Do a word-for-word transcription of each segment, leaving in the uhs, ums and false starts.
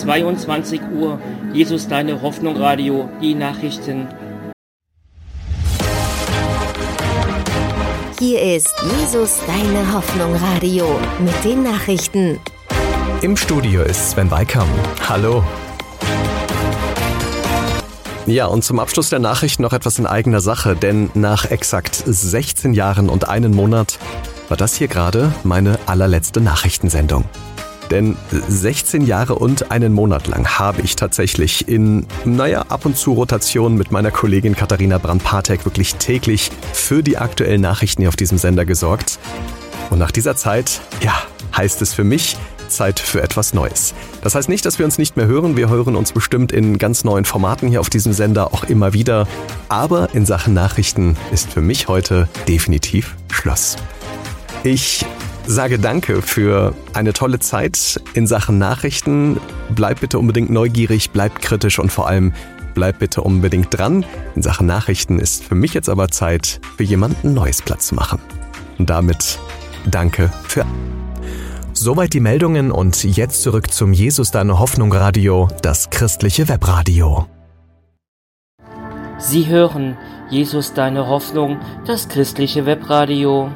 zweiundzwanzig Uhr. Jesus, deine Hoffnung, Radio, die Nachrichten. Hier ist Jesus, deine Hoffnung, Radio mit den Nachrichten. Im Studio ist Sven Weikam. Hallo. Ja, und zum Abschluss der Nachrichten noch etwas in eigener Sache, denn nach exakt sechzehn Jahren und einem Monat war das hier gerade meine allerletzte Nachrichtensendung. Denn sechzehn Jahre und einen Monat lang habe ich tatsächlich in, naja, ab und zu Rotation mit meiner Kollegin Katharina Brand-Patek wirklich täglich für die aktuellen Nachrichten hier auf diesem Sender gesorgt. Und nach dieser Zeit, ja, heißt es für mich, Zeit für etwas Neues. Das heißt nicht, dass wir uns nicht mehr hören. Wir hören uns bestimmt in ganz neuen Formaten hier auf diesem Sender auch immer wieder. Aber in Sachen Nachrichten ist für mich heute definitiv Schluss. Ich sage danke für eine tolle Zeit in Sachen Nachrichten. Bleibt bitte unbedingt neugierig, bleibt kritisch und vor allem bleibt bitte unbedingt dran. In Sachen Nachrichten ist für mich jetzt aber Zeit, für jemanden Neues Platz zu machen. Und damit danke für... Soweit die Meldungen und jetzt zurück zum Jesus, deine Hoffnung Radio, das christliche Webradio. Sie hören Jesus, deine Hoffnung, das christliche Webradio.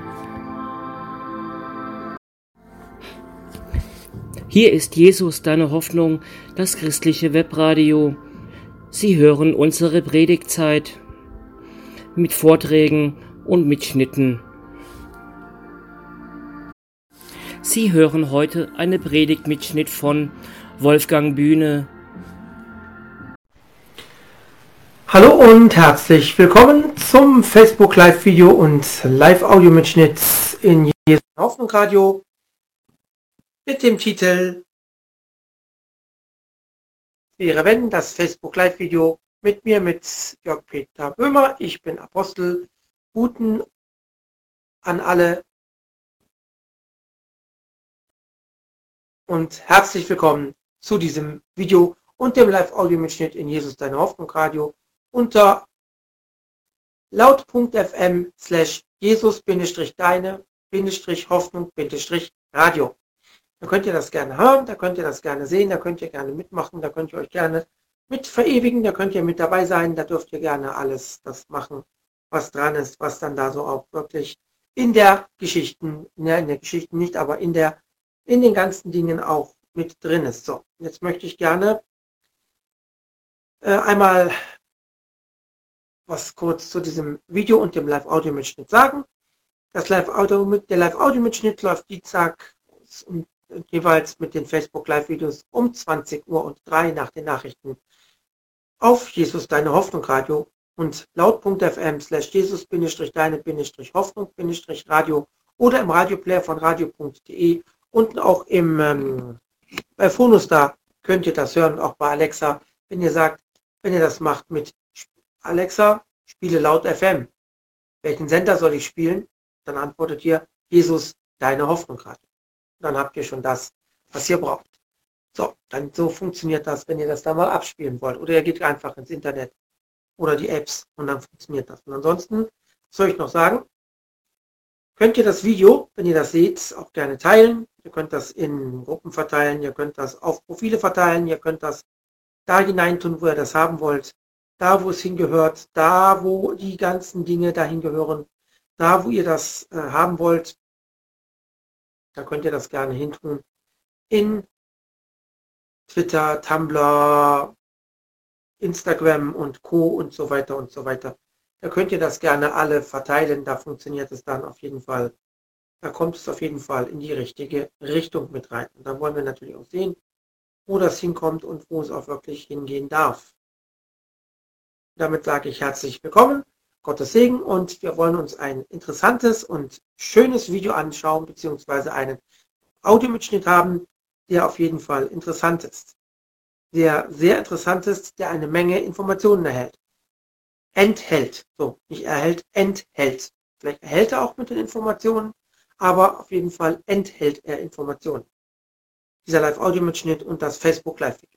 Hier ist Jesus, deine Hoffnung, das christliche Webradio. Sie hören unsere Predigtzeit mit Vorträgen und Mitschnitten. Sie hören heute eine Predigtmitschnitt von Wolfgang Bühne. Hallo und herzlich willkommen zum Facebook Live-Video und Live-Audio-Mitschnitt in Jesus Hoffnung Radio mit dem Titel Wäre wenn, das Facebook Live-Video mit mir, mit Jörg Peter Böhmer. Ich bin Apostel. Guten an alle. Und herzlich willkommen zu diesem Video und dem Live-Audio-Mitschnitt in Jesus, deine Hoffnung Radio unter laut.fm slash Jesus-deine-Hoffnung-Radio. Da könnt ihr das gerne hören, da könnt ihr das gerne sehen, da könnt ihr gerne mitmachen, da könnt ihr euch gerne mit verewigen, da könnt ihr mit dabei sein, da dürft ihr gerne alles das machen, was dran ist, was dann da so auch wirklich in der Geschichten, ne, in der Geschichte nicht, aber in der in den ganzen Dingen auch mit drin ist. So, jetzt möchte ich gerne äh, einmal was kurz zu diesem Video und dem Live-Audio-Mitschnitt sagen. Das Live-Audio, der Live-Audio-Mitschnitt läuft Dienstag um, jeweils mit den Facebook-Live-Videos um zwanzig Uhr und drei nach den Nachrichten auf Jesus, deine Hoffnung Radio und laut.fm slash Jesus-deine-Hoffnung-Radio oder im Radioplayer von radio punkt de. Unten auch im, ähm, bei Phonos da könnt ihr das hören, auch bei Alexa, wenn ihr sagt, wenn ihr das macht mit Alexa, spiele laut F M. Welchen Sender soll ich spielen? Dann antwortet ihr, Jesus, deine Hoffnung Radio. Dann habt ihr schon das, was ihr braucht. So, dann so funktioniert das, wenn ihr das da mal abspielen wollt. Oder ihr geht einfach ins Internet oder die Apps und dann funktioniert das. Und ansonsten, was soll ich noch sagen? Könnt ihr das Video, wenn ihr das seht, auch gerne teilen. Ihr könnt das in Gruppen verteilen, ihr könnt das auf Profile verteilen, ihr könnt das da hineintun, wo ihr das haben wollt. Da, wo es hingehört, da, wo die ganzen Dinge dahin gehören, da, wo ihr das äh, haben wollt, da könnt ihr das gerne hintun. In Twitter, Tumblr, Instagram und Co. und so weiter und so weiter. Da könnt ihr das gerne alle verteilen, da funktioniert es dann auf jeden Fall. Da kommt es auf jeden Fall in die richtige Richtung mit rein. Und dann wollen wir natürlich auch sehen, wo das hinkommt und wo es auch wirklich hingehen darf. Damit sage ich herzlich willkommen, Gottes Segen, und wir wollen uns ein interessantes und schönes Video anschauen, beziehungsweise einen Audiomitschnitt haben, der auf jeden Fall interessant ist. Der sehr interessant ist, der eine Menge Informationen erhält. Enthält. So, nicht erhält, enthält. Vielleicht erhält er auch mit den Informationen, aber auf jeden Fall enthält er Informationen. Dieser Live-Audio-Mitschnitt und das Facebook-Live-Video.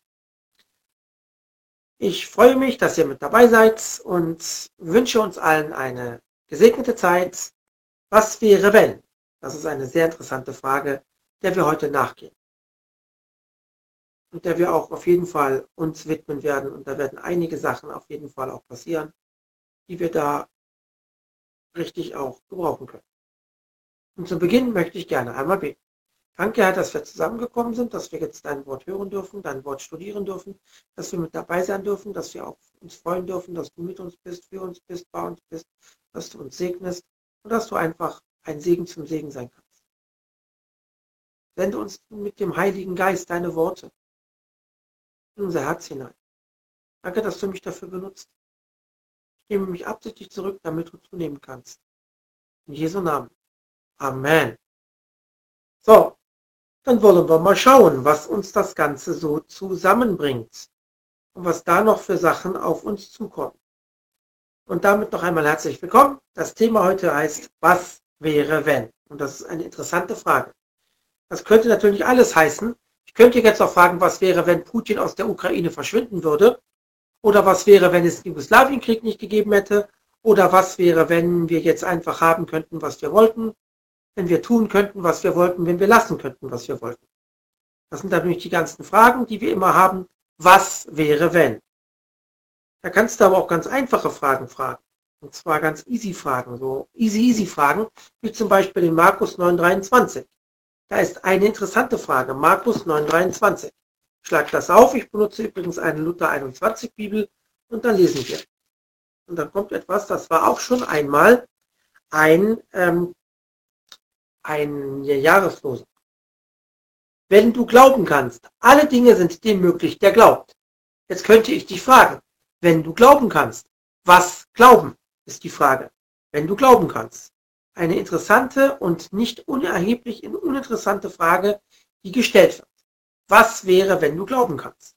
Ich freue mich, dass ihr mit dabei seid und wünsche uns allen eine gesegnete Zeit. Was wäre, wenn? Das ist eine sehr interessante Frage, der wir heute nachgehen. und der wir auch auf jeden Fall uns widmen werden. Und da werden einige Sachen auf jeden Fall auch passieren, die wir da richtig auch gebrauchen können. Und zu Beginn möchte ich gerne einmal beten. Danke, Herr, dass wir zusammengekommen sind, dass wir jetzt dein Wort hören dürfen, dein Wort studieren dürfen, dass wir mit dabei sein dürfen, dass wir auch uns freuen dürfen, dass du mit uns bist, für uns bist, bei uns bist, dass du uns segnest und dass du einfach ein Segen zum Segen sein kannst. Sende uns mit dem Heiligen Geist deine Worte in unser Herz hinein. Danke, dass du mich dafür benutzt. Ich nehme mich absichtlich zurück, damit du zunehmen kannst. In Jesu Namen. Amen. So, dann wollen wir mal schauen, was uns das Ganze so zusammenbringt und was da noch für Sachen auf uns zukommen. Und damit noch einmal herzlich willkommen. Das Thema heute heißt, was wäre wenn? Und das ist eine interessante Frage. Das könnte natürlich alles heißen. Ich könnte jetzt auch fragen, was wäre, wenn Putin aus der Ukraine verschwinden würde? Oder was wäre, wenn es den Jugoslawienkrieg nicht gegeben hätte? Oder was wäre, wenn wir jetzt einfach haben könnten, was wir wollten? Wenn wir tun könnten, was wir wollten, wenn wir lassen könnten, was wir wollten. Das sind natürlich die ganzen Fragen, die wir immer haben. Was wäre, wenn? Da kannst du aber auch ganz einfache Fragen fragen. Und zwar ganz easy Fragen, so easy, easy Fragen, wie zum Beispiel in Markus neun dreiundzwanzig. Da ist eine interessante Frage, Markus neun dreiundzwanzig. Ich schlage das auf, ich benutze übrigens eine Luther einundzwanzig Bibel und dann lesen wir. Und dann kommt etwas, das war auch schon einmal ein ähm, ein Jahreslosung. Wenn du glauben kannst, alle Dinge sind dem möglich, der glaubt. Jetzt könnte ich dich fragen, wenn du glauben kannst, was glauben, ist die Frage. Wenn du glauben kannst. Eine interessante und nicht unerheblich uninteressante Frage, die gestellt wird. Was wäre, wenn du glauben kannst?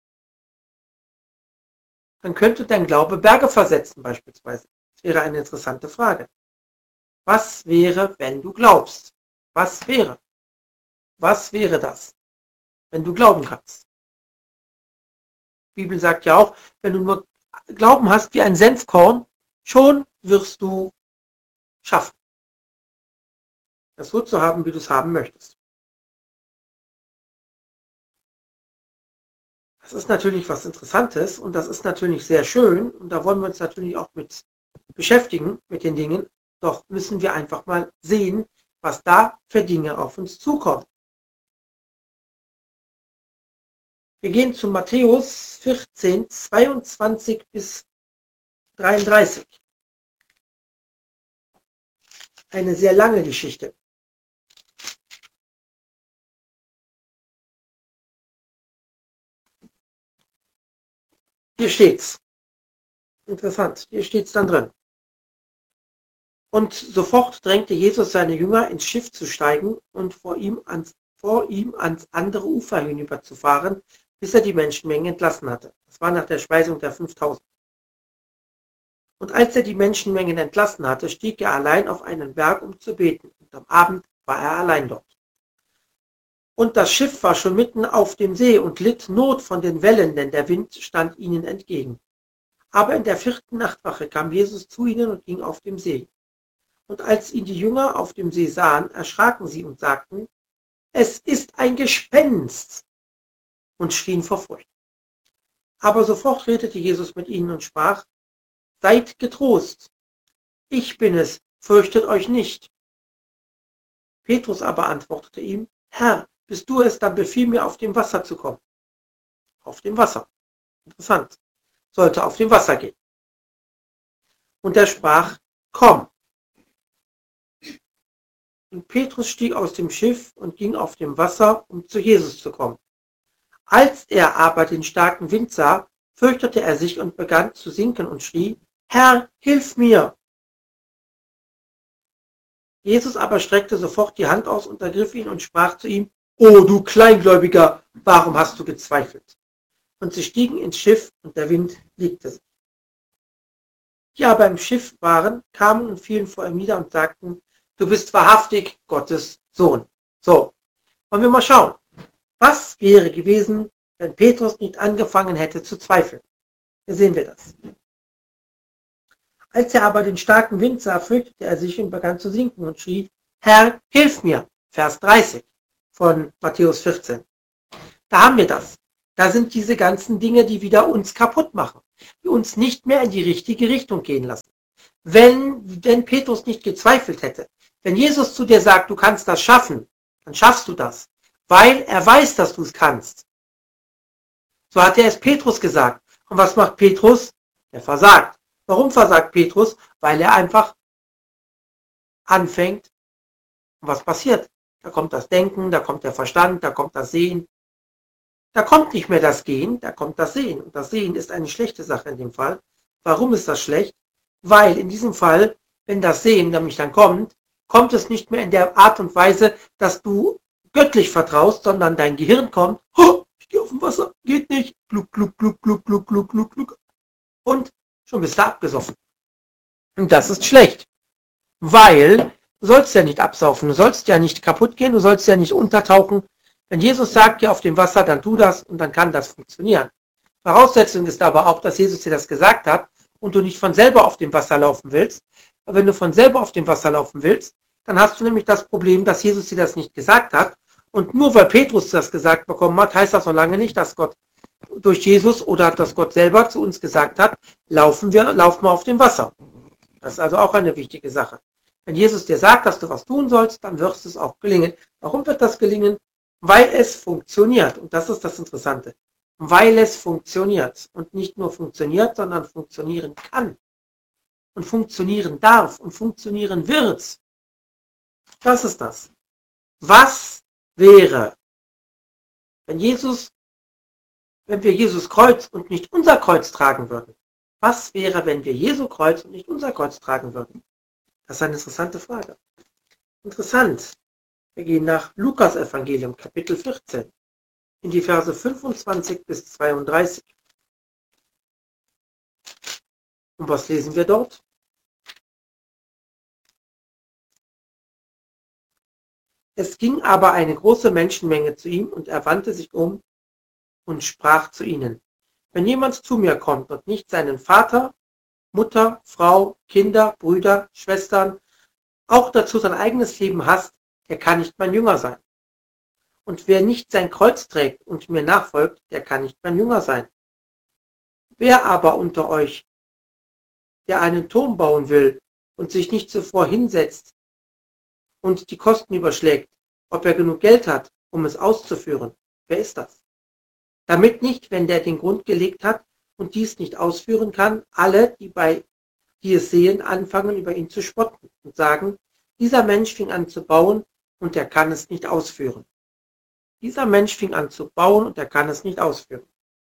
Dann könnte dein Glaube Berge versetzen beispielsweise. Das wäre eine interessante Frage. Was wäre, wenn du glaubst? Was wäre? Was wäre das, wenn du glauben kannst? Die Bibel sagt ja auch, wenn du nur Glauben hast wie ein Senfkorn, schon wirst du schaffen, das so zu haben, wie du es haben möchtest. Das ist natürlich was Interessantes und das ist natürlich sehr schön und da wollen wir uns natürlich auch mit beschäftigen, mit den Dingen. Doch müssen wir einfach mal sehen, was da für Dinge auf uns zukommen. Wir gehen zu Matthäus vierzehn, zweiundzwanzig bis dreiunddreißig. Eine sehr lange Geschichte. Hier steht's. Interessant, hier steht's dann drin. Und sofort drängte Jesus seine Jünger, ins Schiff zu steigen und vor ihm ans, vor ihm ans andere Ufer hinüberzufahren, bis er die Menschenmenge entlassen hatte. Das war nach der Speisung der fünftausend. Und als er die Menschenmengen entlassen hatte, stieg er allein auf einen Berg, um zu beten. Und am Abend war er allein dort. Und das Schiff war schon mitten auf dem See und litt Not von den Wellen, denn der Wind stand ihnen entgegen. Aber in der vierten Nachtwache kam Jesus zu ihnen und ging auf dem See. Und als ihn die Jünger auf dem See sahen, erschraken sie und sagten, es ist ein Gespenst, und schrien vor Furcht. Aber sofort redete Jesus mit ihnen und sprach, seid getrost, ich bin es, fürchtet euch nicht. Petrus aber antwortete ihm, Herr, bist du es, dann befiehl mir, auf dem Wasser zu kommen. Auf dem Wasser. Interessant. Sollte auf dem Wasser gehen. Und er sprach, komm. Und Petrus stieg aus dem Schiff und ging auf dem Wasser, um zu Jesus zu kommen. Als er aber den starken Wind sah, fürchtete er sich und begann zu sinken und schrie, Herr, hilf mir! Jesus aber streckte sofort die Hand aus und ergriff ihn und sprach zu ihm, O du Kleingläubiger, warum hast du gezweifelt? Und sie stiegen ins Schiff und der Wind legte sich. Die aber im Schiff waren, kamen und fielen vor ihm nieder und sagten, du bist wahrhaftig Gottes Sohn. So, wollen wir mal schauen. Was wäre gewesen, wenn Petrus nicht angefangen hätte zu zweifeln? Hier sehen wir das. Als er aber den starken Wind sah, fürchtete er sich und begann zu sinken und schrie, Herr, hilf mir! Vers dreißig von Matthäus vierzehn. Da haben wir das. Da sind diese ganzen Dinge, die wieder uns kaputt machen, die uns nicht mehr in die richtige Richtung gehen lassen. Wenn, wenn Petrus nicht gezweifelt hätte, wenn Jesus zu dir sagt, du kannst das schaffen, dann schaffst du das, weil er weiß, dass du es kannst. So hat er es Petrus gesagt. Und was macht Petrus? Er versagt. Warum versagt Petrus? Weil er einfach anfängt. Und was passiert? Da kommt das Denken, da kommt der Verstand, da kommt das Sehen. Da kommt nicht mehr das Gehen, da kommt das Sehen. Und das Sehen ist eine schlechte Sache in dem Fall. Warum ist das schlecht? Weil in diesem Fall, wenn das Sehen nämlich dann kommt, kommt es nicht mehr in der Art und Weise, dass du göttlich vertraust, sondern dein Gehirn kommt, oh, ich gehe auf dem Wasser, geht nicht, gluck, gluck, gluck, gluck, gluck, gluck, gluck, gluck. Und schon bist du abgesoffen. Und das ist schlecht, weil du sollst ja nicht absaufen, du sollst ja nicht kaputt gehen, du sollst ja nicht untertauchen. Wenn Jesus sagt, geh auf dem Wasser, dann tu das und dann kann das funktionieren. Voraussetzung ist aber auch, dass Jesus dir das gesagt hat und du nicht von selber auf dem Wasser laufen willst. Aber wenn du von selber auf dem Wasser laufen willst, dann hast du nämlich das Problem, dass Jesus dir das nicht gesagt hat. Und nur weil Petrus das gesagt bekommen hat, heißt das noch lange nicht, dass Gott durch Jesus oder dass Gott selber zu uns gesagt hat, laufen wir, laufen wir auf dem Wasser. Das ist also auch eine wichtige Sache. Wenn Jesus dir sagt, dass du was tun sollst, dann wird es auch gelingen. Warum wird das gelingen? Weil es funktioniert. Und das ist das Interessante. Weil es funktioniert. Und nicht nur funktioniert, sondern funktionieren kann. Und funktionieren darf. Und funktionieren wird. Das ist das. Was wäre, wenn Jesus, wenn wir Jesus Kreuz und nicht unser Kreuz tragen würden? Was wäre, wenn wir Jesu Kreuz und nicht unser Kreuz tragen würden? Das ist eine interessante Frage. Interessant. Wir gehen nach Lukas Evangelium, Kapitel vierzehn, in die Verse fünfundzwanzig bis zweiunddreißig. Und was lesen wir dort? Es ging aber eine große Menschenmenge zu ihm und er wandte sich um und sprach zu ihnen: Wenn jemand zu mir kommt und nicht seinen Vater, Mutter, Frau, Kinder, Brüder, Schwestern, auch dazu sein eigenes Leben hasst, der kann nicht mein Jünger sein. Und wer nicht sein Kreuz trägt und mir nachfolgt, der kann nicht mein Jünger sein. Wer aber unter euch, der einen Turm bauen will und sich nicht zuvor hinsetzt und die Kosten überschlägt, ob er genug Geld hat, um es auszuführen, wer ist das? Damit nicht, wenn der den Grund gelegt hat und dies nicht ausführen kann, alle, die bei die es sehen, anfangen über ihn zu spotten und sagen, dieser Mensch fing an zu bauen und er kann es nicht ausführen. Dieser Mensch fing an zu bauen und er kann es nicht ausführen.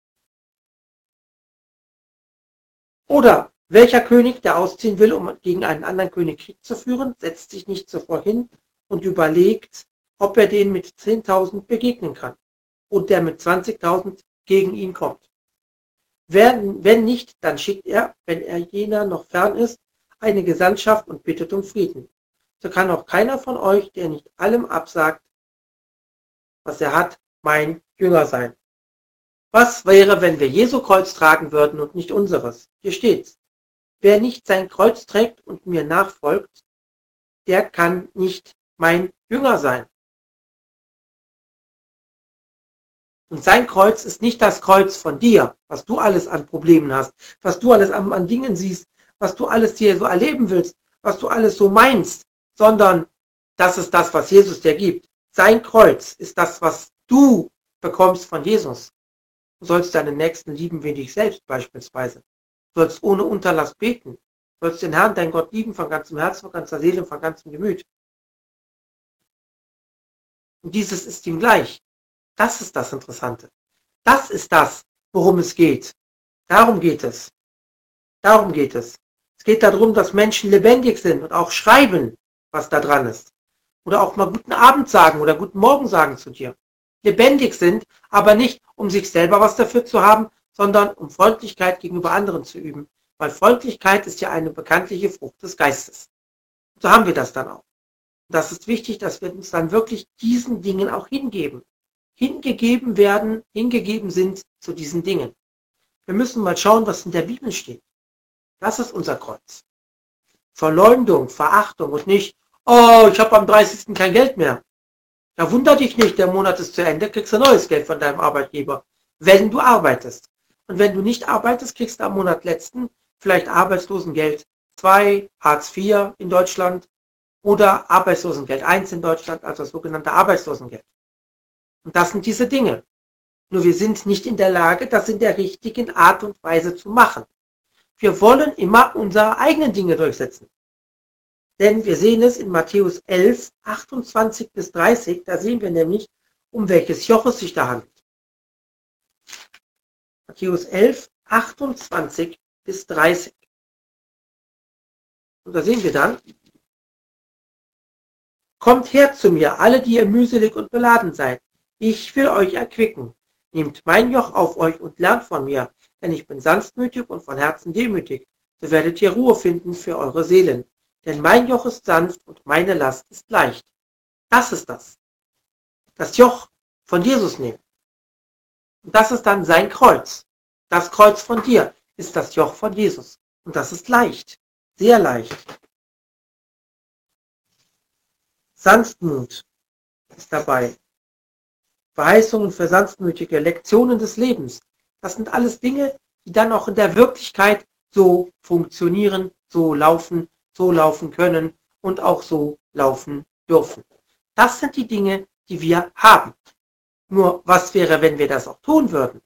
Oder welcher König, der ausziehen will, um gegen einen anderen König Krieg zu führen, setzt sich nicht zuvor hin und überlegt, ob er den mit zehntausend begegnen kann und der mit zwanzigtausend gegen ihn kommt. Wenn, wenn nicht, dann schickt er, wenn er jener noch fern ist, eine Gesandtschaft und bittet um Frieden. So kann auch keiner von euch, der nicht allem absagt, was er hat, mein Jünger sein. Was wäre, wenn wir Jesu Kreuz tragen würden und nicht unseres? Hier steht's. Wer nicht sein Kreuz trägt und mir nachfolgt, der kann nicht mein Jünger sein. Und sein Kreuz ist nicht das Kreuz von dir, was du alles an Problemen hast, was du alles an, an Dingen siehst, was du alles hier so erleben willst, was du alles so meinst, sondern das ist das, was Jesus dir gibt. Sein Kreuz ist das, was du bekommst von Jesus. Du sollst deinen Nächsten lieben wie dich selbst beispielsweise. Du sollst ohne Unterlass beten. Du sollst den Herrn, dein Gott, lieben von ganzem Herzen, von ganzer Seele und von ganzem Gemüt. Und dieses ist ihm gleich. Das ist das Interessante. Das ist das, worum es geht. Darum geht es. Darum geht es. Es geht darum, dass Menschen lebendig sind und auch schreiben, was da dran ist. Oder auch mal guten Abend sagen oder guten Morgen sagen zu dir. Lebendig sind, aber nicht, um sich selber was dafür zu haben, sondern um Freundlichkeit gegenüber anderen zu üben. Weil Freundlichkeit ist ja eine bekanntliche Frucht des Geistes. So haben wir das dann auch. Und das ist wichtig, dass wir uns dann wirklich diesen Dingen auch hingeben. Hingegeben werden, hingegeben sind zu diesen Dingen. Wir müssen mal schauen, was in der Bibel steht. Das ist unser Kreuz. Verleumdung, Verachtung und nicht, oh, ich habe am dreißigsten kein Geld mehr. Ja, wunder dich nicht, der Monat ist zu Ende, kriegst du neues Geld von deinem Arbeitgeber. wenn du arbeitest. Und wenn du nicht arbeitest, kriegst du am Monatletzten vielleicht Arbeitslosengeld zwei, Hartz vier in Deutschland oder Arbeitslosengeld eins in Deutschland, also das sogenannte Arbeitslosengeld. Und das sind diese Dinge. Nur wir sind nicht in der Lage, das in der richtigen Art und Weise zu machen. Wir wollen immer unsere eigenen Dinge durchsetzen. Denn wir sehen es in Matthäus elf, achtundzwanzig bis dreißig, da sehen wir nämlich, um welches Joch es sich da handelt. Matthäus elf, achtundzwanzig bis dreißig. Und da sehen wir dann, kommt her zu mir, alle, die ihr mühselig und beladen seid. Ich will euch erquicken. Nehmt mein Joch auf euch und lernt von mir, denn ich bin sanftmütig und von Herzen demütig. So werdet ihr Ruhe finden für eure Seelen. Denn mein Joch ist sanft und meine Last ist leicht. Das ist das. Das Joch von Jesus nehmen. Und das ist dann sein Kreuz. Das Kreuz von dir ist das Joch von Jesus. Und das ist leicht. Sehr leicht. Sanftmut ist dabei. Verheißungen für sanftmütige Lektionen des Lebens. Das sind alles Dinge, die dann auch in der Wirklichkeit so funktionieren, so laufen, so laufen können und auch so laufen dürfen. Das sind die Dinge, die wir haben. Nur was wäre, wenn wir das auch tun würden?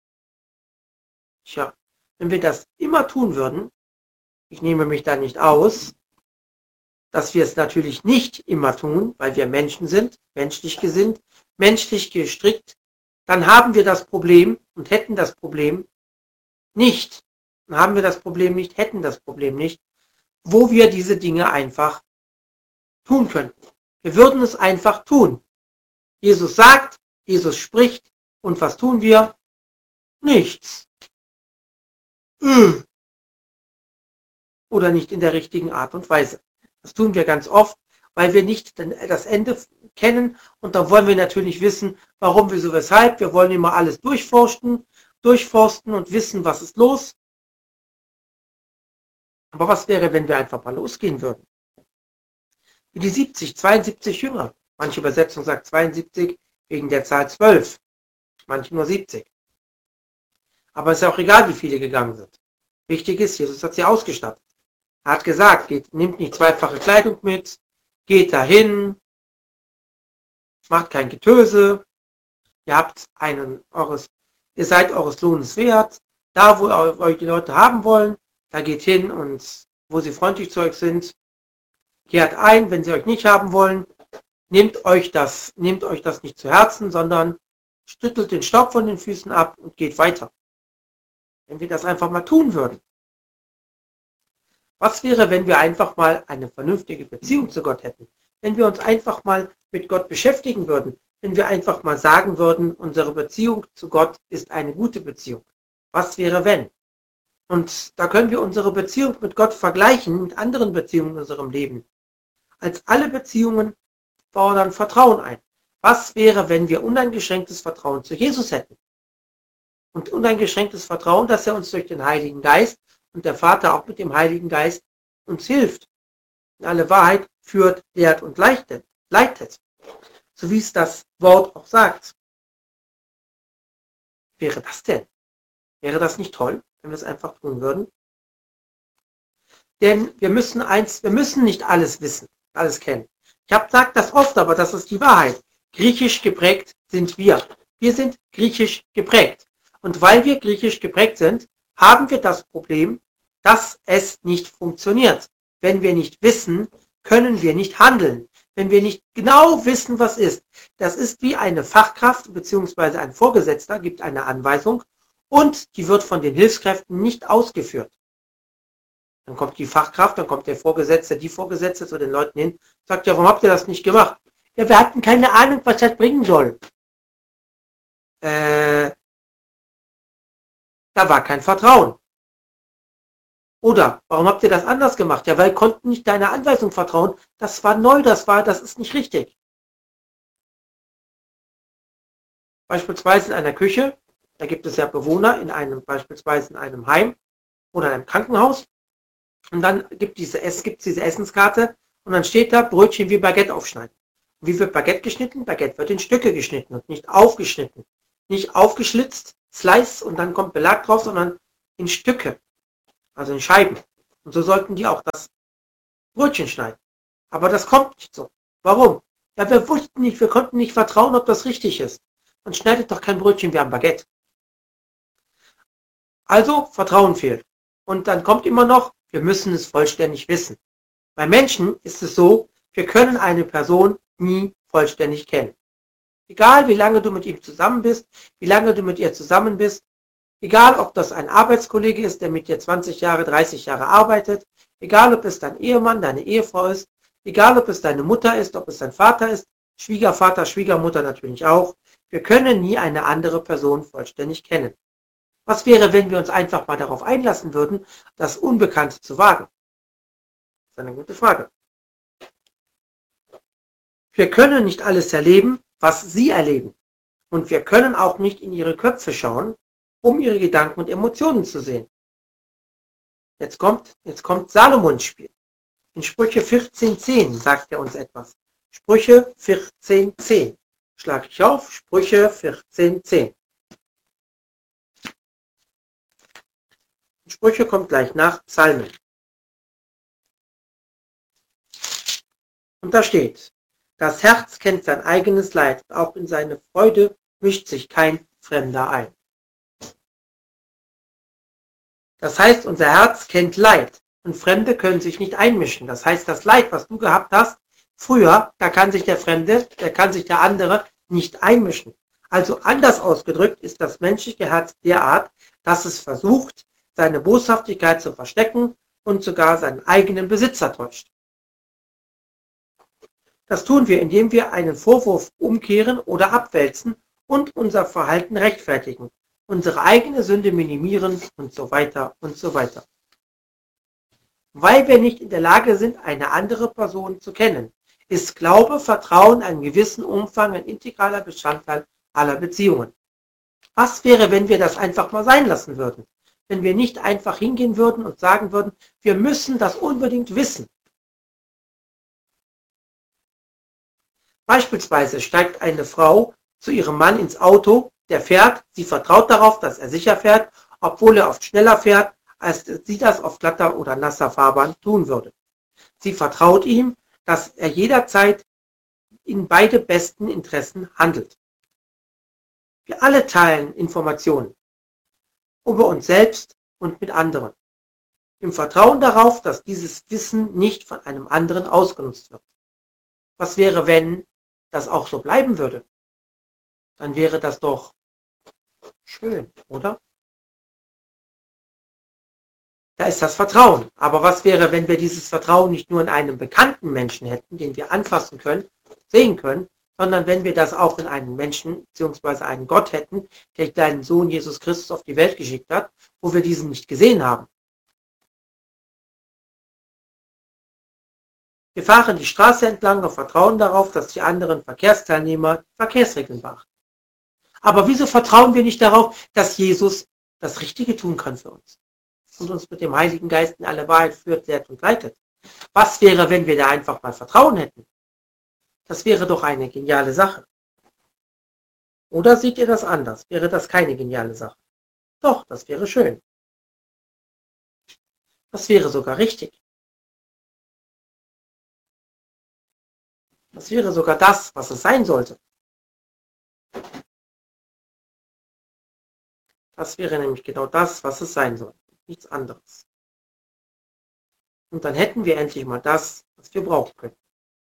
Tja, wenn wir das immer tun würden, ich nehme mich da nicht aus, dass wir es natürlich nicht immer tun, weil wir Menschen sind, menschlich gesinnt, menschlich gestrickt, dann haben wir das Problem und hätten das Problem nicht. Dann haben wir das Problem nicht, hätten das Problem nicht, wo wir diese Dinge einfach tun könnten. Wir würden es einfach tun. Jesus sagt, Jesus spricht und was tun wir? Nichts. Oder nicht in der richtigen Art und Weise. Das tun wir ganz oft, weil wir nicht das Ende kennen und dann wollen wir natürlich wissen, warum, wieso, weshalb. Wir wollen immer alles durchforsten, durchforsten und wissen, was ist los. Aber was wäre, wenn wir einfach mal losgehen würden? Wie die siebzig, zweiundsiebzig Jünger. Manche Übersetzung sagt zweiundsiebzig wegen der Zahl zwölf. Manche nur siebzig. Aber es ist ja auch egal, wie viele gegangen sind. Wichtig ist, Jesus hat sie ausgestattet. Er hat gesagt, geht, nehmt nicht zweifache Kleidung mit, geht dahin, macht kein Getöse, ihr habt einen eures, ihr seid eures Lohnes wert, da wo euch die Leute haben wollen, da geht hin und wo sie freundlich zu euch sind, kehrt ein, wenn sie euch nicht haben wollen, nehmt euch das, nehmt euch das nicht zu Herzen, sondern schüttelt den Staub von den Füßen ab und geht weiter. Wenn wir das einfach mal tun würden. Was wäre, wenn wir einfach mal eine vernünftige Beziehung zu Gott hätten? Wenn wir uns einfach mal mit Gott beschäftigen würden? Wenn wir einfach mal sagen würden, unsere Beziehung zu Gott ist eine gute Beziehung. Was wäre, wenn? Und da können wir unsere Beziehung mit Gott vergleichen mit anderen Beziehungen in unserem Leben. Als alle Beziehungen fordern Vertrauen ein. Was wäre, wenn wir uneingeschränktes Vertrauen zu Jesus hätten? Und uneingeschränktes Vertrauen, dass er uns durch den Heiligen Geist und der Vater auch mit dem Heiligen Geist uns hilft, in alle Wahrheit führt, lehrt und leitet, leitet. So wie es das Wort auch sagt. Wäre das denn? Wäre das nicht toll, wenn wir es einfach tun würden? Denn wir müssen eins, wir müssen nicht alles wissen, alles kennen. Ich habe gesagt das oft, aber das ist die Wahrheit. Griechisch geprägt sind wir. Wir sind griechisch geprägt. Und weil wir griechisch geprägt sind, haben wir das Problem, dass es nicht funktioniert. Wenn wir nicht wissen, können wir nicht handeln. Wenn wir nicht genau wissen, was ist. Das ist wie eine Fachkraft bzw. ein Vorgesetzter gibt eine Anweisung und die wird von den Hilfskräften nicht ausgeführt. Dann kommt die Fachkraft, dann kommt der Vorgesetzte, die Vorgesetzte zu den Leuten hin, sagt, ja, warum habt ihr das nicht gemacht? Ja, wir hatten keine Ahnung, was das bringen soll. Äh, da war kein Vertrauen. Oder, warum habt ihr das anders gemacht? Ja, weil wir konnten nicht deiner Anweisung vertrauen. Das war neu, das war, das ist nicht richtig. Beispielsweise in einer Küche, da gibt es ja Bewohner in einem, beispielsweise in einem Heim oder in einem Krankenhaus. Und dann gibt diese, es gibt diese Essenskarte und dann steht da Brötchen wie Baguette aufschneiden. Und wie wird Baguette geschnitten? Baguette wird in Stücke geschnitten und nicht aufgeschnitten. Nicht aufgeschlitzt, Slice und dann kommt Belag drauf, sondern in Stücke, also in Scheiben. Und so sollten die auch das Brötchen schneiden. Aber das kommt nicht so. Warum? Ja, wir wussten nicht, wir konnten nicht vertrauen, ob das richtig ist. Man schneidet doch kein Brötchen wie am Baguette. Also, Vertrauen fehlt. Und dann kommt immer noch, wir müssen es vollständig wissen. Bei Menschen ist es so, wir können eine Person nie vollständig kennen. Egal, wie lange du mit ihm zusammen bist, wie lange du mit ihr zusammen bist, egal, ob das ein Arbeitskollege ist, der mit dir zwanzig Jahre, dreißig Jahre arbeitet, egal, ob es dein Ehemann, deine Ehefrau ist, egal, ob es deine Mutter ist, ob es dein Vater ist, Schwiegervater, Schwiegermutter natürlich auch. Wir können nie eine andere Person vollständig kennen. Was wäre, wenn wir uns einfach mal darauf einlassen würden, das Unbekannte zu wagen? Das ist eine gute Frage. Wir können nicht alles erleben, was sie erleben. Und wir können auch nicht in ihre Köpfe schauen, um ihre Gedanken und Emotionen zu sehen. Jetzt kommt, jetzt kommt Salomo ins Spiel. In Sprüche vierzehn zehn sagt er uns etwas. Sprüche vierzehn zehn. Schlage ich auf, Sprüche vierzehn zehn. Sprüche kommt gleich nach Psalmen. Und da steht, das Herz kennt sein eigenes Leid, und auch in seine Freude mischt sich kein Fremder ein. Das heißt, unser Herz kennt Leid und Fremde können sich nicht einmischen. Das heißt, das Leid, was du gehabt hast, früher, da kann sich der Fremde, da kann sich der andere nicht einmischen. Also anders ausgedrückt ist das menschliche Herz derart, dass es versucht, seine Boshaftigkeit zu verstecken und sogar seinen eigenen Besitzer täuscht. Das tun wir, indem wir einen Vorwurf umkehren oder abwälzen und unser Verhalten rechtfertigen, unsere eigene Sünde minimieren und so weiter und so weiter. Weil wir nicht in der Lage sind, eine andere Person zu kennen, ist Glaube, Vertrauen in einem gewissen Umfang ein integraler Bestandteil aller Beziehungen. Was wäre, wenn wir das einfach mal sein lassen würden? Wenn wir nicht einfach hingehen würden und sagen würden, wir müssen das unbedingt wissen. Beispielsweise steigt eine Frau zu ihrem Mann ins Auto, der fährt, sie vertraut darauf, dass er sicher fährt, obwohl er oft schneller fährt, als sie das auf glatter oder nasser Fahrbahn tun würde. Sie vertraut ihm, dass er jederzeit in beide besten Interessen handelt. Wir alle teilen Informationen über uns selbst und mit anderen, im Vertrauen darauf, dass dieses Wissen nicht von einem anderen ausgenutzt wird. Was wäre, wenn das auch so bleiben würde? Dann wäre das doch schön, oder? Da ist das Vertrauen. Aber was wäre, wenn wir dieses Vertrauen nicht nur in einem bekannten Menschen hätten, den wir anfassen können, sehen können, sondern wenn wir das auch in einen Menschen bzw. einen Gott hätten, der seinen Sohn Jesus Christus auf die Welt geschickt hat, wo wir diesen nicht gesehen haben. Wir fahren die Straße entlang und vertrauen darauf, dass die anderen Verkehrsteilnehmer die Verkehrsregeln beachten. Aber wieso vertrauen wir nicht darauf, dass Jesus das Richtige tun kann für uns und uns mit dem Heiligen Geist in alle Wahrheit führt, lehrt und leitet? Was wäre, wenn wir da einfach mal Vertrauen hätten? Das wäre doch eine geniale Sache. Oder seht ihr das anders? Wäre das keine geniale Sache? Doch, das wäre schön. Das wäre sogar richtig. Das wäre sogar das, was es sein sollte. Das wäre nämlich genau das, was es sein sollte. Nichts anderes. Und dann hätten wir endlich mal das, was wir brauchen können.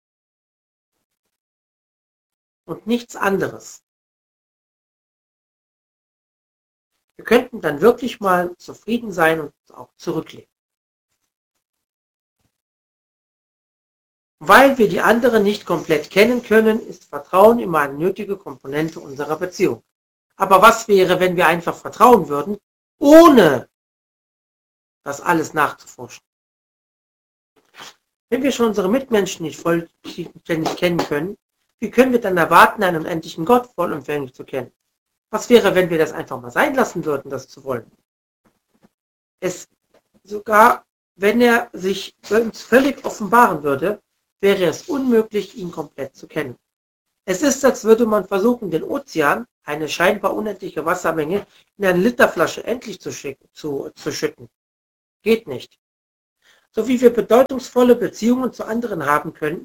Und nichts anderes. Wir könnten dann wirklich mal zufrieden sein und auch zurücklegen. Weil wir die anderen nicht komplett kennen können, ist Vertrauen immer eine nötige Komponente unserer Beziehung. Aber was wäre, wenn wir einfach vertrauen würden, ohne das alles nachzuforschen? Wenn wir schon unsere Mitmenschen nicht vollständig kennen können, wie können wir dann erwarten, einen unendlichen Gott vollumfänglich zu kennen? Was wäre, wenn wir das einfach mal sein lassen würden, das zu wollen? Es sogar, wenn er sich uns völlig offenbaren würde, wäre es unmöglich, ihn komplett zu kennen. Es ist, als würde man versuchen, den Ozean, eine scheinbar unendliche Wassermenge, in eine Literflasche endlich zu, schicken, zu, zu schütten. Geht nicht. So wie wir bedeutungsvolle Beziehungen zu anderen haben können,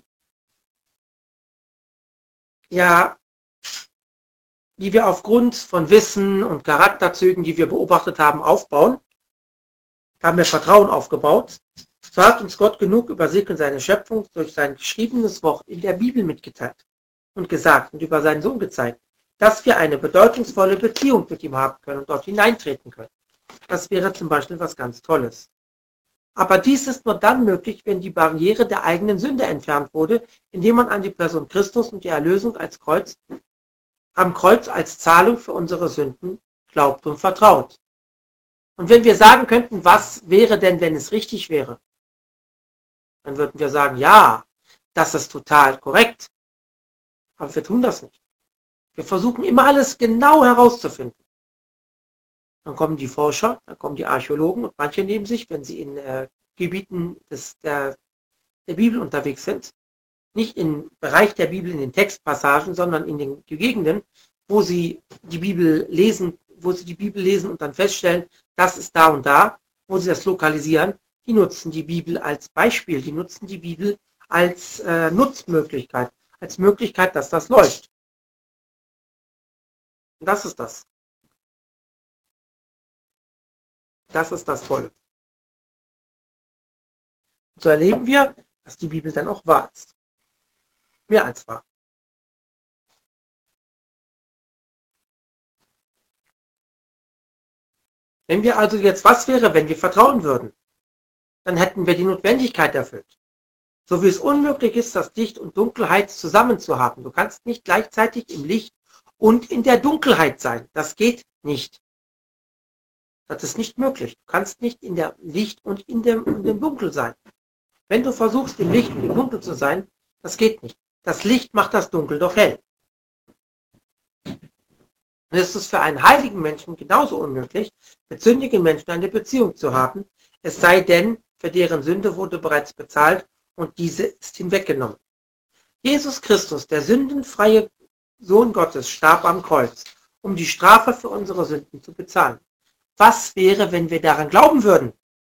ja, die wir aufgrund von Wissen und Charakterzügen, die wir beobachtet haben, aufbauen, haben wir Vertrauen aufgebaut. So hat uns Gott genug über sich und seine Schöpfung durch sein geschriebenes Wort in der Bibel mitgeteilt und gesagt und über seinen Sohn gezeigt, dass wir eine bedeutungsvolle Beziehung mit ihm haben können und dort hineintreten können. Das wäre zum Beispiel was ganz Tolles. Aber dies ist nur dann möglich, wenn die Barriere der eigenen Sünde entfernt wurde, indem man an die Person Christus und die Erlösung als Kreuz, am Kreuz als Zahlung für unsere Sünden glaubt und vertraut. Und wenn wir sagen könnten, was wäre denn, wenn es richtig wäre, dann würden wir sagen, ja, das ist total korrekt. Aber wir tun das nicht. Wir versuchen immer alles genau herauszufinden. Dann kommen die Forscher, dann kommen die Archäologen und manche nehmen sich, wenn sie in äh, Gebieten des, der, der Bibel unterwegs sind, nicht im Bereich der Bibel in den Textpassagen, sondern in den Gegenden, wo sie die Bibel lesen, wo sie die Bibel lesen und dann feststellen, das ist da und da, wo sie das lokalisieren, die nutzen die Bibel als Beispiel, die nutzen die Bibel als äh, Nutzmöglichkeit, als Möglichkeit, dass das läuft. Und das ist das. Das ist das Tolle. Und so erleben wir, dass die Bibel dann auch wahr ist. Mehr als wahr. Wenn wir also jetzt, was wäre, wenn wir vertrauen würden? Dann hätten wir die Notwendigkeit erfüllt. So wie es unmöglich ist, das Licht und Dunkelheit zusammen zu haben. Du kannst nicht gleichzeitig im Licht und in der Dunkelheit sein. Das geht nicht. Das ist nicht möglich. Du kannst nicht in der Licht und in dem, in dem Dunkel sein. Wenn du versuchst, im Licht und im Dunkel zu sein, das geht nicht. Das Licht macht das Dunkel doch hell. Und es ist für einen heiligen Menschen genauso unmöglich, mit sündigen Menschen eine Beziehung zu haben, es sei denn, für deren Sünde wurde bereits bezahlt und diese ist hinweggenommen. Jesus Christus, der sündenfreie Sohn Gottes, starb am Kreuz, um die Strafe für unsere Sünden zu bezahlen. Was wäre, wenn wir daran glauben würden?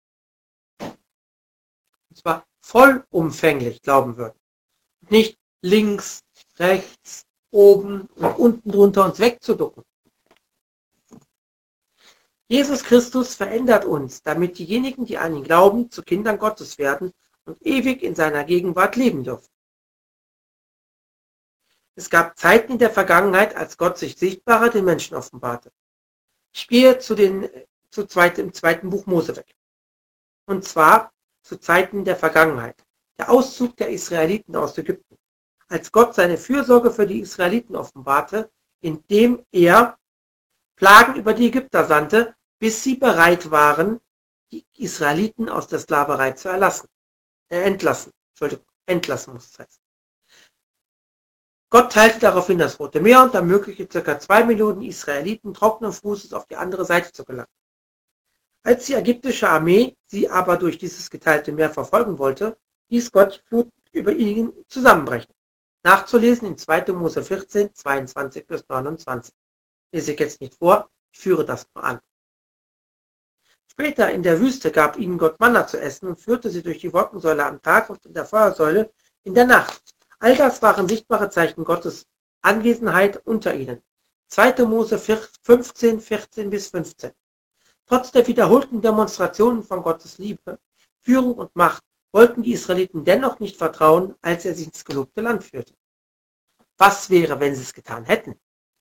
Und zwar vollumfänglich glauben würden. Nicht links, rechts, oben und unten drunter uns wegzuducken. Jesus Christus verändert uns, damit diejenigen, die an ihn glauben, zu Kindern Gottes werden und ewig in seiner Gegenwart leben dürfen. Es gab Zeiten in der Vergangenheit, als Gott sich sichtbarer den Menschen offenbarte. Ich gehe zu den, zu zweit, im zweiten Buch Mose weg. Und zwar zu Zeiten der Vergangenheit. Der Auszug der Israeliten aus Ägypten. Als Gott seine Fürsorge für die Israeliten offenbarte, indem er Plagen über die Ägypter sandte, bis sie bereit waren, die Israeliten aus der Sklaverei zu erlassen. Äh, entlassen. Entschuldigung, entlassen muss es heißen. Gott teilte daraufhin das Rote Meer und ermöglichte ca. zwei Millionen Israeliten trockenen Fußes auf die andere Seite zu gelangen. Als die ägyptische Armee sie aber durch dieses geteilte Meer verfolgen wollte, ließ Gott die Flut über ihnen zusammenbrechen. Nachzulesen in zweiter Mose vierzehn, zweiundzwanzig bis neunundzwanzig. Lese ich jetzt nicht vor, ich führe das nur an. Später in der Wüste gab ihnen Gott Manna zu essen und führte sie durch die Wolkensäule am Tag und in der Feuersäule in der Nacht. All das waren sichtbare Zeichen Gottes Anwesenheit unter ihnen. zweiter Mose fünfzehn, vierzehn bis fünfzehn. Trotz der wiederholten Demonstrationen von Gottes Liebe, Führung und Macht wollten die Israeliten dennoch nicht vertrauen, als er sie ins gelobte Land führte. Was wäre, wenn sie es getan hätten?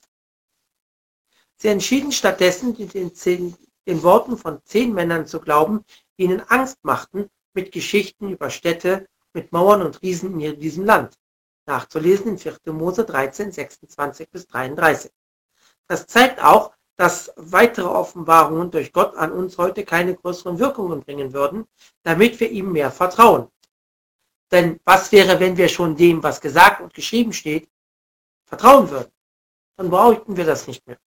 Sie entschieden stattdessen, den, zehn, den Worten von zehn Männern zu glauben, die ihnen Angst machten mit Geschichten über Städte, mit Mauern und Riesen in diesem Land. Nachzulesen in vierter Mose dreizehn, sechsundzwanzig bis dreiunddreißig. Das zeigt auch, dass weitere Offenbarungen durch Gott an uns heute keine größeren Wirkungen bringen würden, damit wir ihm mehr vertrauen. Denn was wäre, wenn wir schon dem, was gesagt und geschrieben steht, vertrauen würden? Dann brauchten wir das nicht mehr.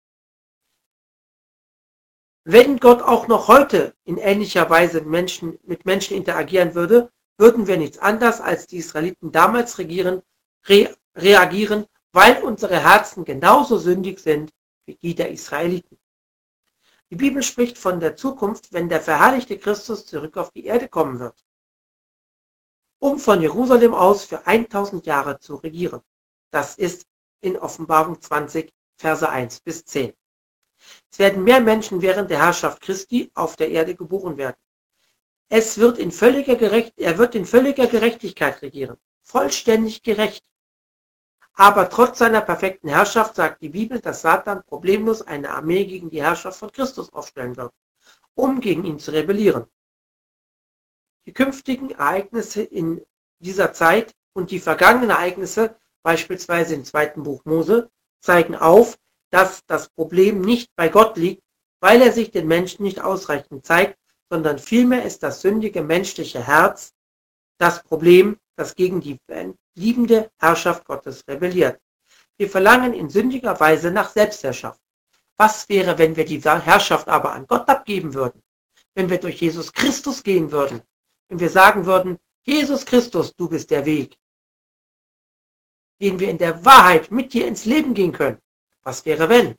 Wenn Gott auch noch heute in ähnlicher Weise Menschen, mit Menschen interagieren würde, würden wir nichts anderes als die Israeliten damals regieren, re, reagieren weil unsere Herzen genauso sündig sind wie die der Israeliten. Die Bibel spricht von der Zukunft, wenn der verherrlichte Christus zurück auf die Erde kommen wird, um von Jerusalem aus für tausend Jahre zu regieren. Das ist in Offenbarung zwanzig, Verse eins bis zehn. Es werden mehr Menschen während der Herrschaft Christi auf der Erde geboren werden. Es wird in völliger Gerecht, er wird in völliger Gerechtigkeit regieren, vollständig gerecht. Aber trotz seiner perfekten Herrschaft sagt die Bibel, dass Satan problemlos eine Armee gegen die Herrschaft von Christus aufstellen wird, um gegen ihn zu rebellieren. Die künftigen Ereignisse in dieser Zeit und die vergangenen Ereignisse, beispielsweise im zweiten Buch Mose, zeigen auf, dass das Problem nicht bei Gott liegt, weil er sich den Menschen nicht ausreichend zeigt, sondern vielmehr ist das sündige menschliche Herz das Problem, das gegen die liebende Herrschaft Gottes rebelliert. Wir verlangen in sündiger Weise nach Selbstherrschaft. Was wäre, wenn wir die Herrschaft aber an Gott abgeben würden? Wenn wir durch Jesus Christus gehen würden? Wenn wir sagen würden, Jesus Christus, du bist der Weg, den wir in der Wahrheit mit dir ins Leben gehen können? Was wäre, wenn?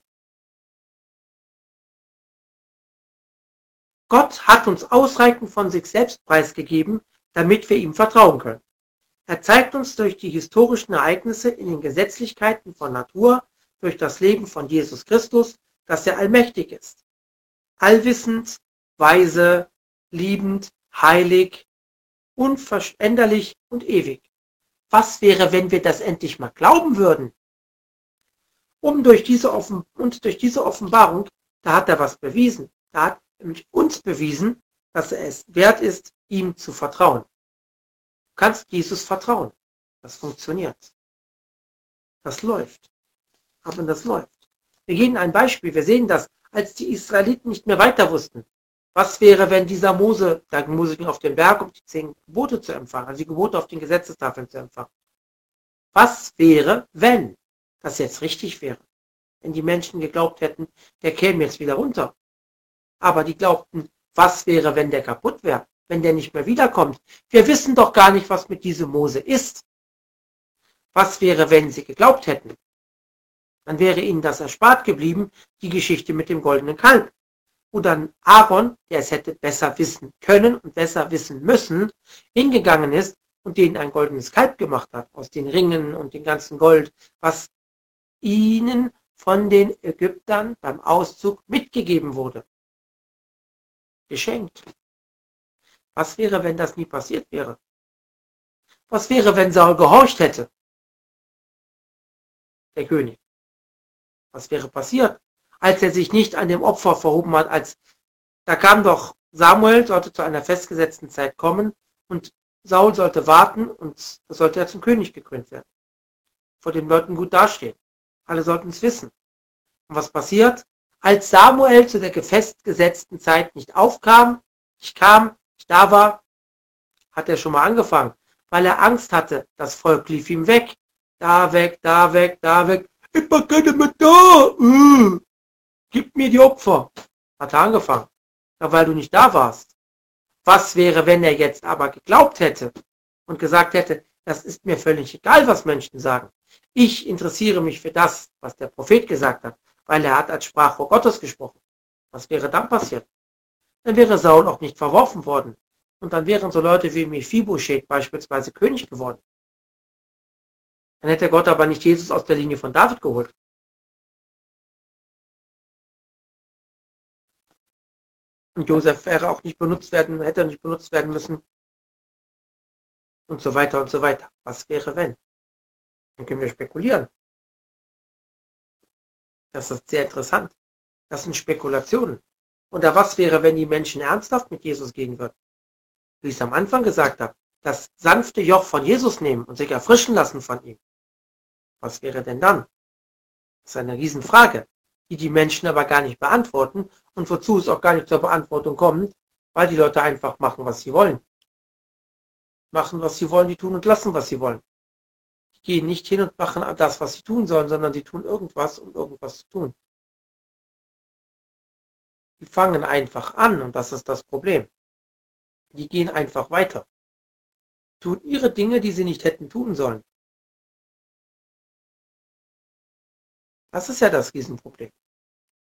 Gott hat uns ausreichend von sich selbst preisgegeben, damit wir ihm vertrauen können. Er zeigt uns durch die historischen Ereignisse in den Gesetzlichkeiten von Natur, durch das Leben von Jesus Christus, dass er allmächtig ist. Allwissend, weise, liebend, heilig, unveränderlich und ewig. Was wäre, wenn wir das endlich mal glauben würden? Um durch diese Offen und durch diese Offenbarung, da hat er was bewiesen. Da hat er uns bewiesen, dass er es wert ist, ihm zu vertrauen. Du kannst Jesus vertrauen. Das funktioniert. Das läuft. Aber das läuft. Wir geben ein Beispiel. Wir sehen das, als die Israeliten nicht mehr weiter wussten. Was wäre, wenn dieser Mose, da Mose ging auf den Berg, um die zehn Gebote zu empfangen, also die Gebote auf den Gesetzestafeln zu empfangen. Was wäre, wenn das jetzt richtig wäre? Wenn die Menschen geglaubt hätten, der käme jetzt wieder runter. Aber die glaubten, was wäre, wenn der kaputt wäre? Wenn der nicht mehr wiederkommt? Wir wissen doch gar nicht, was mit diesem Mose ist. Was wäre, wenn sie geglaubt hätten? Dann wäre ihnen das erspart geblieben, die Geschichte mit dem goldenen Kalb. Wo dann Aaron, der es hätte besser wissen können und besser wissen müssen, hingegangen ist und denen ein goldenes Kalb gemacht hat, aus den Ringen und dem ganzen Gold, was ihnen von den Ägyptern beim Auszug mitgegeben wurde. Geschenkt. Was wäre, wenn das nie passiert wäre? Was wäre, wenn Saul gehorcht hätte? Der König. Was wäre passiert, als er sich nicht an dem Opfer verhoben hat? Als da kam doch Samuel, sollte zu einer festgesetzten Zeit kommen und Saul sollte warten und sollte er zum König gekrönt werden. Vor den Leuten gut dastehen. Alle sollten es wissen. Und was passiert? Als Samuel zu der festgesetzten Zeit nicht aufkam, nicht kam, nicht da war, hat er schon mal angefangen, weil er Angst hatte. Das Volk lief ihm weg. Da weg, da weg, da weg. Ich bin keine mehr da. Uh, gib mir die Opfer. Hat er angefangen. Ja, weil du nicht da warst. Was wäre, wenn er jetzt aber geglaubt hätte und gesagt hätte, das ist mir völlig egal, was Menschen sagen. Ich interessiere mich für das, was der Prophet gesagt hat, weil er hat als Sprachrohr Gottes gesprochen. Was wäre dann passiert? Dann wäre Saul auch nicht verworfen worden. Und dann wären so Leute wie Mephibosheth beispielsweise König geworden. Dann hätte Gott aber nicht Jesus aus der Linie von David geholt. Und Josef wäre auch nicht benutzt werden, hätte nicht benutzt werden müssen. Und so weiter und so weiter. Was wäre, wenn? Dann können wir spekulieren. Das ist sehr interessant. Das sind Spekulationen. Oder was wäre, wenn die Menschen ernsthaft mit Jesus gehen würden? Wie ich es am Anfang gesagt habe, das sanfte Joch von Jesus nehmen und sich erfrischen lassen von ihm. Was wäre denn dann? Das ist eine Riesenfrage, die die Menschen aber gar nicht beantworten und wozu es auch gar nicht zur Beantwortung kommt, weil die Leute einfach machen, was sie wollen. Machen, was sie wollen, die tun und lassen, was sie wollen. Die gehen nicht hin und machen das, was sie tun sollen, sondern sie tun irgendwas, um irgendwas zu tun. Die fangen einfach an und das ist das Problem. Die gehen einfach weiter. Tun ihre Dinge, die sie nicht hätten tun sollen. Das ist ja das Riesenproblem.